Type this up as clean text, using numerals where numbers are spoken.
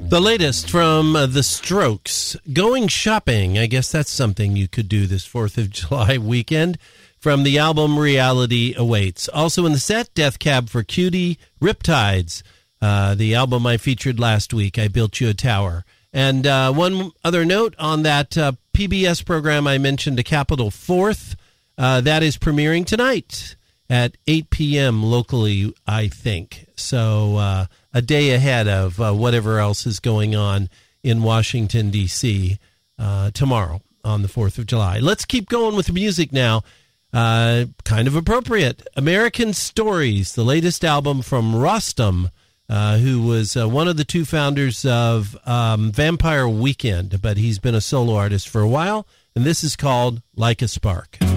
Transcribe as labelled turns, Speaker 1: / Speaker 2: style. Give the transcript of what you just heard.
Speaker 1: The latest from The Strokes, Going Shopping. I guess that's something you could do this 4th of July weekend. From the album Reality Awaits. Also in the set, Death Cab for Cutie, Riptides, the album I featured last week, I Built You a Tower. And one other note on that PBS program I mentioned, A Capital Fourth, that is premiering tonight at 8 p.m. locally, I think. So a day ahead of whatever else is going on in Washington, D.C. Tomorrow on the 4th of July. Let's keep going with the music now. Kind of appropriate. American Stories, the latest album from Rostam, who was one of the two founders of Vampire Weekend, but he's been a solo artist for a while, and this is called Like a Spark.